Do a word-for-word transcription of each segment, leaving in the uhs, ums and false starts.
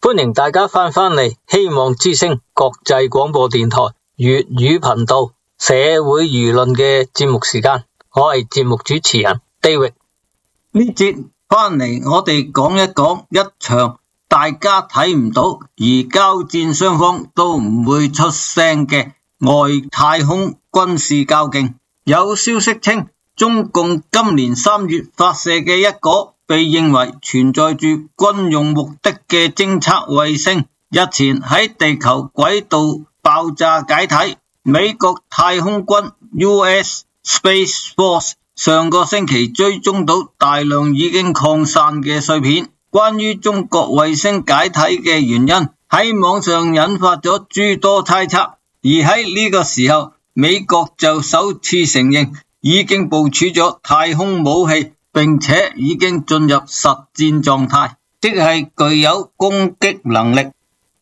歡迎大家翻返嚟希望之聲國際廣播電台粵語頻道社會輿論嘅節目時間，我係節目主持人 David。 呢節翻嚟，我哋講一講一場大家睇唔到而交戰雙方都唔會出聲嘅外太空軍事較勁。有消息稱，中共今年三月發射嘅一個被認為存在住軍用目的嘅偵測衛星，日前喺地球軌道爆炸解體。美國太空軍 U S Space Force 上個星期追蹤到大量已經擴散嘅碎片。關於中國衛星解體嘅原因，喺網上引發咗諸多猜測，而喺呢個時候，美國就首次承認已經部署咗太空武器，並且已經進入實戰狀態，即係具有攻擊能力。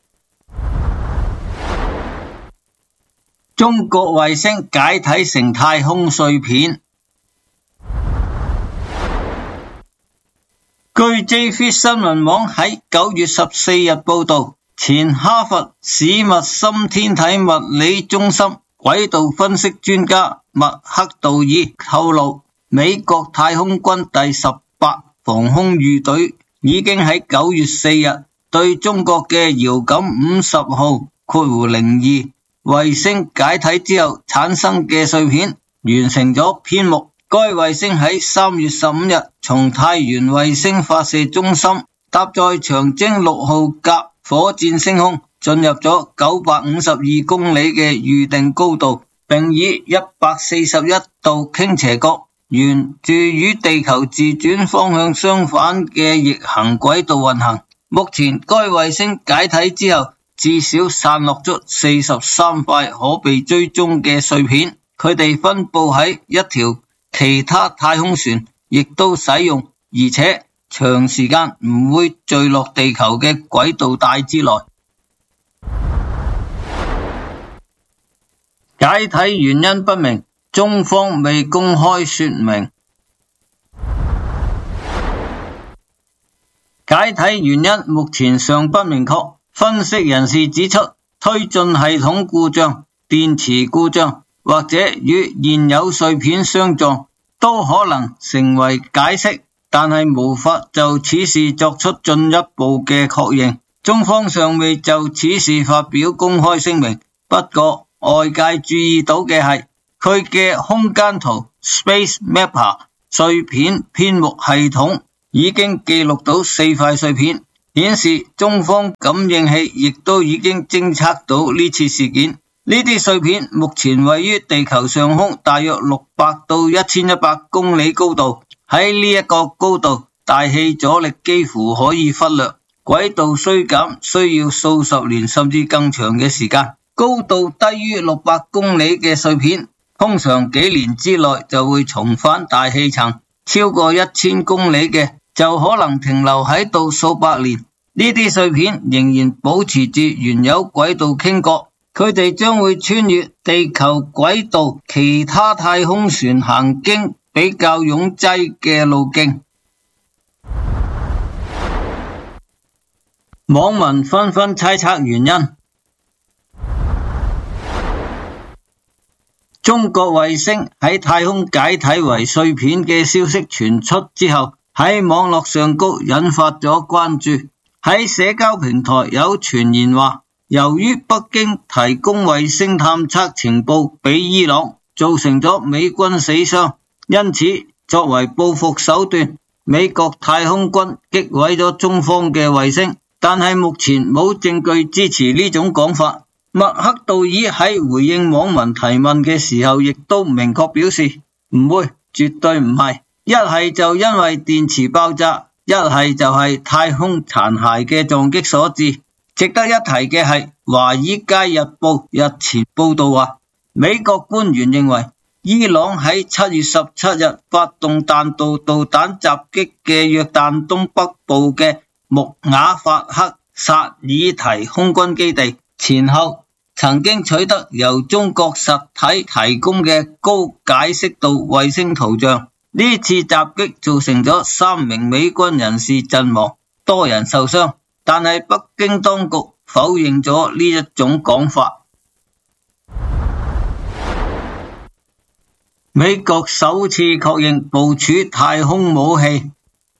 中國衛星解體成太空碎片。據 J F I T 新聞網喺九月十四日報道，前哈佛史密森天體物理中心軌道分析專家麥克道爾透露，美國太空軍第十八防空預隊已經喺九月四日對中國嘅遙感五十號括弧零二衛星解體之後產生嘅碎片完成咗編目。該衛星喺三月十五日從太原衛星發射中心搭載長征六號甲火箭升空，進入咗九百五十二公里嘅預定高度，並以一百四十一度傾斜角沿住與地球自轉方向相反嘅逆行軌道運行。目前該衛星解體之後，至少散落咗四十三塊可被追蹤嘅碎片，佢哋分布喺一條其他太空船亦都使用，而且長時間唔會墜落地球嘅軌道帶之內。解體原因不明，中方未公開說明。解體原因目前尚不明確，分析人士指出，推進系統故障、電池故障或者與現有碎片相撞都可能成為解釋，但係無法就此事作出進一步嘅確認。中方尚未就此事發表公開聲明，不過外界注意到嘅係佢嘅空間圖 Space Mapper 碎片編目系統已經記錄到四塊碎片，顯示中方感應器亦都已經偵測到呢次事件。呢啲碎片目前位於地球上空大約六百到一千一百公里高度，喺呢一個高度，大氣阻力幾乎可以忽略，軌道衰減需要數十年甚至更長嘅時間。高度低於六百公里嘅碎片，通常幾年之內就會重返大氣層，超過一千公里嘅就可能停留喺度數百年。呢啲碎片仍然保持住原有軌道傾角，佢哋將會穿越地球軌道其他太空船行經比較擁擠嘅路徑。網民紛紛猜測原因。中國衛星喺太空解體為碎片嘅消息傳出之後，喺網絡上高引發咗關注。喺社交平台有傳言話，由於北京提供衛星探測情報俾伊朗，造成咗美軍死傷，因此作為報復手段，美國太空軍擊毀咗中方嘅衛星，但係目前冇證據支持呢種講法。麥克道爾喺回應網民提問嘅時候，亦都明確表示唔會，絕對唔係，一係就因為電池爆炸，一係就係太空殘骸嘅撞擊所致。值得一提嘅係，《華爾街日報》日前報道話，美國官員認為伊朗喺七月十七日發動彈道導彈襲擊嘅約旦東北部嘅穆瓦法克薩爾提空軍基地前後，曾經取得由中國實體提供嘅高解析度衛星圖像。呢次襲擊造成咗三名美軍人士陣亡，多人受傷。 但係北京當局否認咗呢一種講法。美國首次確認部署太空武器。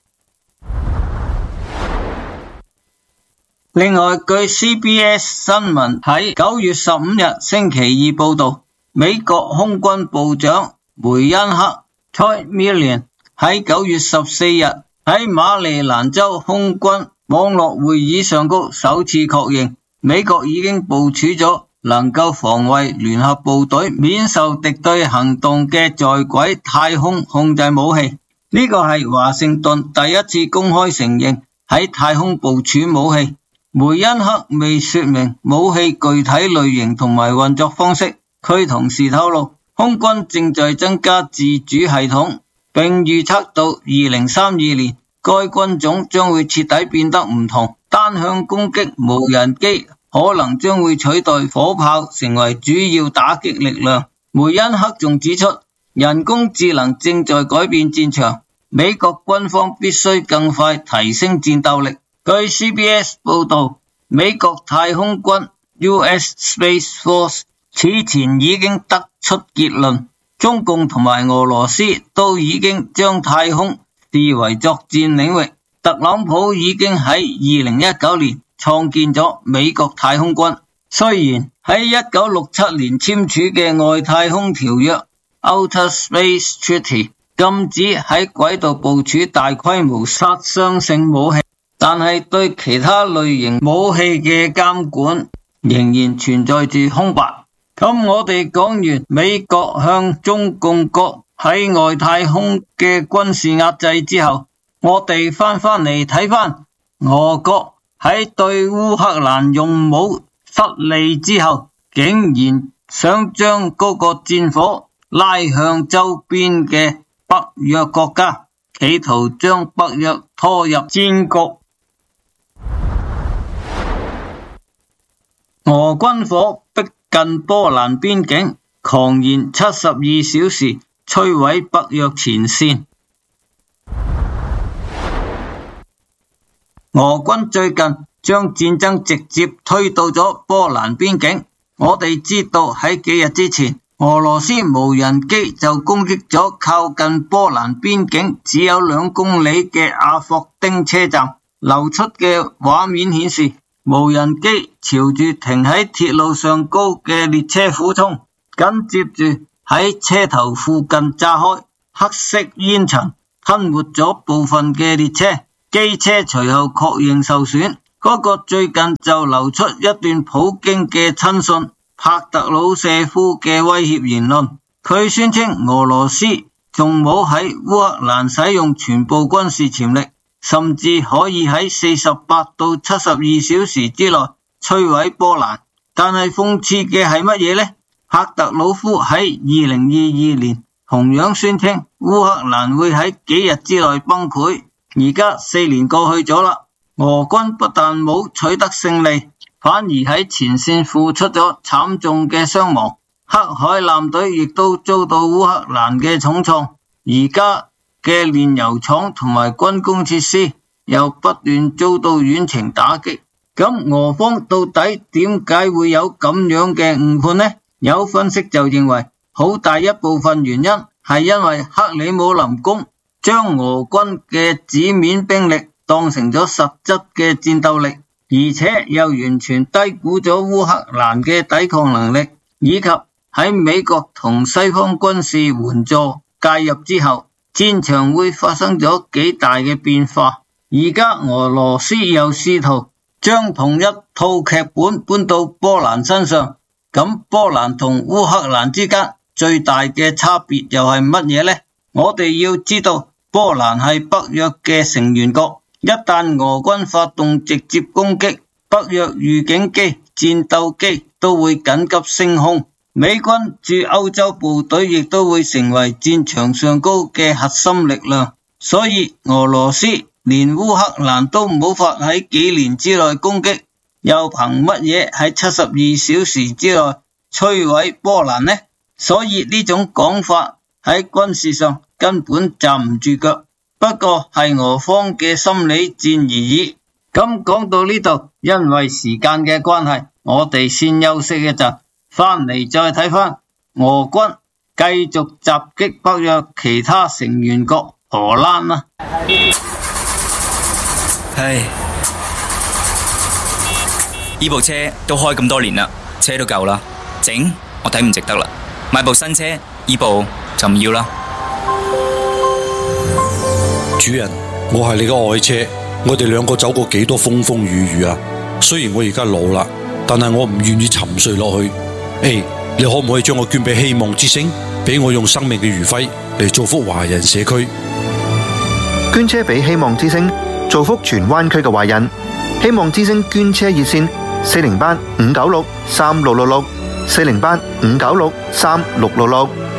另外，據 C B S 新聞喺九月十五日星期二報道，美國空軍部長梅恩克 Troy Millian 喺九月十四日喺馬里蘭州空軍網絡會議上高首次確認，美國已經部署咗能夠防衛聯合部隊免受敵對行動嘅在軌太空控制武器。呢個係華盛頓第一次公開承認喺太空部署武器。梅恩克未說明武器具體類型同埋運作方式。佢同時透露，空軍正在增加自主系統，並預測到二零三二年該軍種將會徹底變得唔同，單向攻擊無人機可能將會取代火炮成為主要打擊力量。梅恩克仲指出，人工智能正在改變戰場，美國軍方必須更快提升戰鬥力。據 C B S 報道，美國太空軍 U S Space Force 此前已經得出結論，中共同埋俄羅斯都已經將太空視為作戰領域。特朗普已經喺二零一九年創建咗美國太空軍，雖然喺一九六七年簽署嘅外太空條約 Outer Space Treaty 禁止喺軌道部署大規模殺傷性武器，但係對其他類型武器嘅監管仍然存在住空白。咁我哋講完美國向中共國喺外太空嘅軍事壓制之後，我哋翻返嚟睇翻俄國喺對烏克蘭用武失利之後，竟然想將嗰個戰火拉向周邊嘅北約國家，企圖將北約拖入戰局。俄軍火逼近波蘭邊境，狂燃七十二小時，摧毀北約前線。俄軍最近將戰爭直接推到咗波蘭邊境。我哋知道喺幾日之前，俄羅斯無人機就攻擊咗靠近波蘭邊境只有兩公里嘅阿霍丁車站。流出嘅畫面顯示，無人機朝住停喺鐵路上高嘅列車俯衝，緊接住喺車頭附近炸開，黑色煙塵吞沒咗部分嘅列車。機車隨後確認受損。嗰個最近就流出一段普京嘅親信帕特魯舍夫嘅威脅言論，佢宣稱俄羅斯仲冇喺烏克蘭使用全部軍事潛力，甚至可以喺四十八到七十二小時之內摧毀波蘭。但係諷刺嘅係乜嘢呢？帕特魯夫喺二零二二年同樣宣稱烏克蘭會喺幾日之內崩潰。而家四年過去咗啦，俄軍不但冇取得勝利，反而喺前線付出咗慘重嘅傷亡。黑海艦隊亦都遭到烏克蘭嘅重創，而家嘅煉油廠同埋軍工設施又不斷遭到遠程打擊。咁俄方到底點解會有咁樣嘅誤判呢？有分析就認為，好大一部分原因係因為克里姆林宮將俄軍嘅紙面兵力當成咗實質嘅戰鬥力，而且又完全低估咗烏克蘭嘅抵抗能力，以及喺美國同西方軍事援助介入之後，戰場會發生咗幾大嘅變化。而家俄羅斯又試圖將同一套劇本搬到波蘭身上，咁波蘭同烏克蘭之間最大嘅差別又係乜嘢呢？我哋要知道，波蘭係北約嘅成員國，一旦俄軍發動直接攻擊，北約預警機、戰鬥機都會緊急升空，美軍駐歐洲部隊亦都會成為戰場上高嘅核心力量。所以俄羅斯連烏克蘭都冇法喺幾年之內攻擊，又憑乜嘢喺七十二小時之內摧毀波蘭呢？所以呢種講法喺軍事上根本站唔住腳，不過係俄方嘅心理戰而已。 咁講到呢度，因為時間嘅關係，我哋先休息一陣，翻嚟再睇翻俄軍繼續襲擊北約其他成員國荷蘭啦。 唉，呢部車都開咁多年啦，車都夠啦，整我睇唔值得啦，買部新車，呢部就唔要啦。 主人，我係你嘅愛車，我哋兩個走過幾多風風雨雨啊！雖然我而家老啦，但係我唔願意沉睡落去。誒，你可唔可以將我捐俾希望之星，俾我用生命嘅餘暉嚟造福華人社區？ 捐車俾希望之星，造福荃灣區嘅華人。希望之星捐車熱線：四零八五九六三六六六，四零八五九六三六六六。